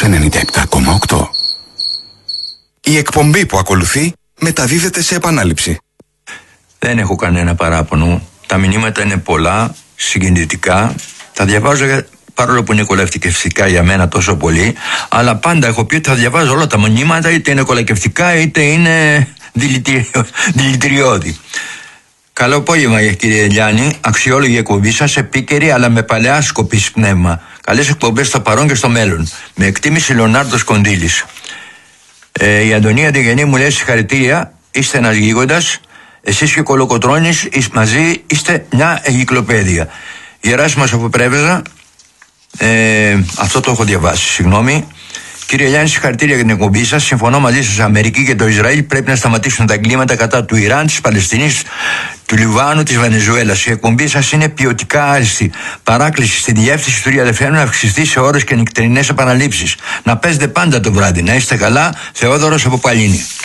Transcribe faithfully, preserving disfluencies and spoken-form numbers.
ενενήντα επτά κόμμα οκτώ. Η εκπομπή που ακολουθεί μεταδίδεται σε επανάληψη. Δεν έχω κανένα παράπονο. Τα μηνύματα είναι πολλά, συγκινητικά. Τα διαβάζω παρόλο που είναι κολακευτικά για μένα τόσο πολύ. Αλλά πάντα έχω πει ότι θα διαβάζω όλα τα μηνύματα, είτε είναι κολακευτικά είτε είναι δηλητηριώδη. Καλό απόγευμα, κύριε Ελιάνη. Αξιόλογη εκπομπή σας, επίκαιρη αλλά με παλαιά σκοπής πνεύμα. Καλές εκπομπές στο παρόν και στο μέλλον. Με εκτίμηση Λεωνάρντος Κονδύλης. Ε, η Αντωνία Διγενή μου λέει συγχαρητήρια. Είστε ένας γίγοντας. Εσείς και ο Κολοκοτρώνης μαζί είστε μια εγκυκλοπαίδεια. Γεράσιμος από Πρέβεζα. Ε, αυτό το έχω διαβάσει, συγγνώμη. Κύριε Ελιάνη, συγχαρητήρια για την εκπομπή σας. Συμφωνώ μαζί σας. Αμερική και το Ισραήλ πρέπει να σταματήσουν τα εγκλήματα κατά του Ιράν, της Παλαιστίνης, του Λιβάνου, της Βενεζουέλας. Η εκπομπή σας είναι ποιοτικά άριστη. Παράκληση στη διεύθυνση του Ριαδεφιάνου να αυξηθεί σε ώρες και νυχτερινές επαναλήψεις. Να παίζετε πάντα το βράδυ. Να είστε καλά. Θεόδωρος από Παλίνη.